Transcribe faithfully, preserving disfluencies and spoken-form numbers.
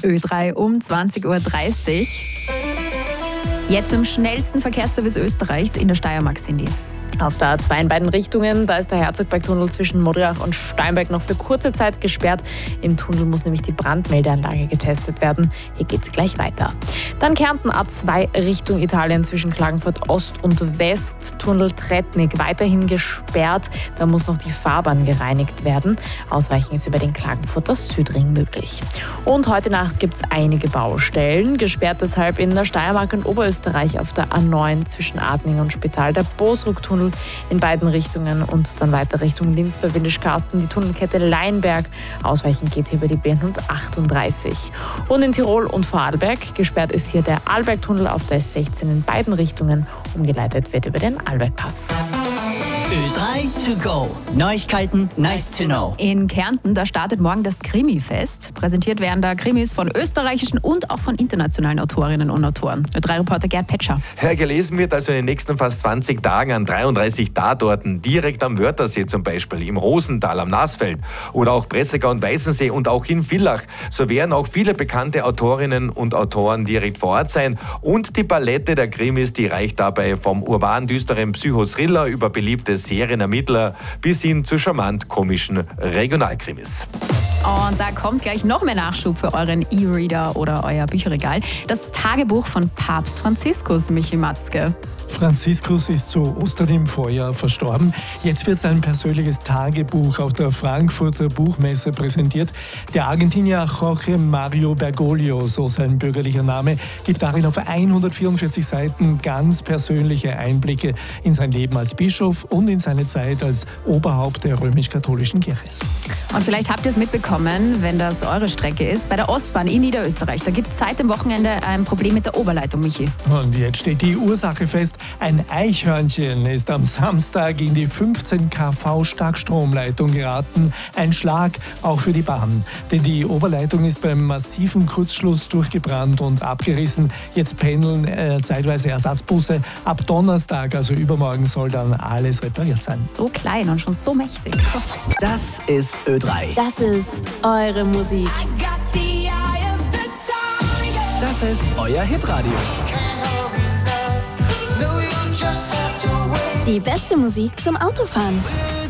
Ö drei um zwanzig Uhr dreißig. Jetzt im schnellsten Verkehrsservice Österreichs in der Steiermark, Cindy. Auf der A zwei in beiden Richtungen, da ist der Herzogbergtunnel zwischen Modriach und Steinberg noch für kurze Zeit gesperrt. Im Tunnel muss nämlich die Brandmeldeanlage getestet werden. Hier geht's gleich weiter. Dann Kärnten A zwei Richtung Italien zwischen Klagenfurt Ost und West. Tunnel Tretnik weiterhin gesperrt. Da muss noch die Fahrbahn gereinigt werden. Ausweichen ist über den Klagenfurter Südring möglich. Und heute Nacht gibt's einige Baustellen. Gesperrt deshalb in der Steiermark und Oberösterreich auf der A neun zwischen Adning und Spital. Der Bosruck-Tunnel in beiden Richtungen und dann weiter Richtung Linz bei Windischgarsten, die Tunnelkette Leinberg. Ausweichen geht hier über die B hundertachtunddreißig. Und in Tirol und Vorarlberg gesperrt ist hier der Arlbergtunnel auf der S sechzehn in beiden Richtungen. Umgeleitet wird über den Arlbergpass. Ö drei to go. Neuigkeiten, nice to know. In Kärnten, da startet morgen das Krimi-Fest. Präsentiert werden da Krimis von österreichischen und auch von internationalen Autorinnen und Autoren. Ö drei Reporter Gerd Petscher. Ja, gelesen wird also in den nächsten fast zwanzig Tagen an dreiunddreißig Tatorten, direkt am Wörthersee zum Beispiel, im Rosental, am Nassfeld oder auch Bresegau und Weißensee und auch in Villach. So werden auch viele bekannte Autorinnen und Autoren direkt vor Ort sein. Und die Palette der Krimis, die reicht dabei vom urban düsteren Psychothriller über beliebte Serienermittler bis hin zu charmant komischen Regionalkrimis. Und da kommt gleich noch mehr Nachschub für euren E-Reader oder euer Bücherregal. Das Tagebuch von Papst Franziskus, Michi Matzke. Franziskus ist zu Ostern im Vorjahr verstorben. Jetzt wird sein persönliches Tagebuch auf der Frankfurter Buchmesse präsentiert. Der Argentinier Jorge Mario Bergoglio, so sein bürgerlicher Name, gibt darin auf hundertvierundvierzig Seiten ganz persönliche Einblicke in sein Leben als Bischof und in seine Zeit als Oberhaupt der römisch-katholischen Kirche. Und vielleicht habt ihr es mitbekommen, wenn das eure Strecke ist, bei der Ostbahn in Niederösterreich. Da gibt es seit dem Wochenende ein Problem mit der Oberleitung, Michi. Und jetzt steht die Ursache fest. Ein Eichhörnchen ist am Samstag in die fünfzehn Kilovolt Starkstromleitung geraten. Ein Schlag auch für die Bahn. Denn die Oberleitung ist beim massiven Kurzschluss durchgebrannt und abgerissen. Jetzt pendeln äh, zeitweise Ersatzbusse. Ab Donnerstag, also übermorgen, soll dann alles repariert sein. So klein und schon so mächtig. Das ist Ö drei. Das ist eure Musik. Das ist euer Hitradio. Die beste Musik zum Autofahren.